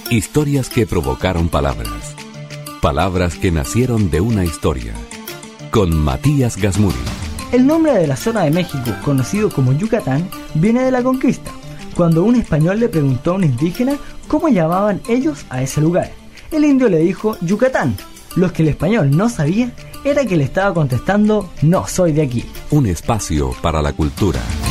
Historias que provocaron palabras. Palabras que nacieron de una historia. Con Matías Gasmuri. El nombre de la zona de México, conocido como Yucatán, viene de la conquista, cuando un español le preguntó a un indígena cómo llamaban ellos a ese lugar. El indio le dijo Yucatán. Lo que el español no sabía era que le estaba contestando: no soy de aquí. Un espacio para la cultura.